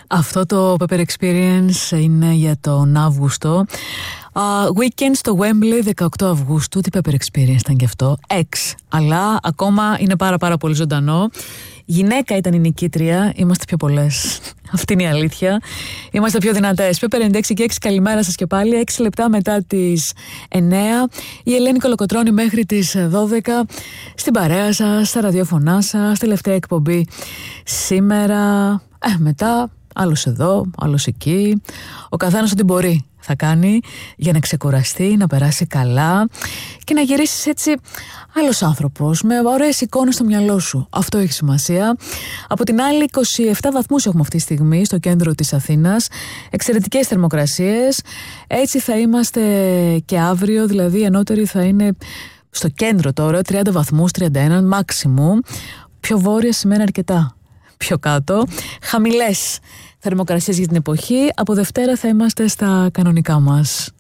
Αυτό το Pepper Experience είναι για τον Αύγουστο. Weekend στο Wembley 18 Αυγούστου. Τι Pepper Experience ήταν και αυτό? Αλλά ακόμα είναι πάρα πολύ ζωντανό. Γυναίκα ήταν η νικήτρια. Είμαστε πιο πολλές. Αυτή είναι η αλήθεια. Είμαστε πιο δυνατές. Pepper 96 και 6, καλημέρα σας και πάλι. 6 λεπτά μετά τις 9. Η Ελένη Κολοκοτρώνη μέχρι τις 12. Στην παρέα σας, στα ραδιόφωνά σας. Τελευταία εκπομπή σήμερα. Μετά, άλλος εδώ, άλλος εκεί. Ο καθένας ό,τι μπορεί θα κάνει για να ξεκουραστεί, να περάσει καλά και να γυρίσεις έτσι άλλος άνθρωπος, με ωραίες εικόνες στο μυαλό σου. Αυτό έχει σημασία. Από την άλλη, 27 βαθμούς έχουμε αυτή τη στιγμή στο κέντρο της Αθήνας. Εξαιρετικές θερμοκρασίες. Έτσι θα είμαστε και αύριο, δηλαδή η ενώτερη θα είναι στο κέντρο τώρα, 30 βαθμούς, 31 μάξιμου. Πιο βόρεια σημαίνει αρκετά πιο κάτω. Χαμηλές θερμοκρασίες για την εποχή. Από Δευτέρα θα είμαστε στα κανονικά μας.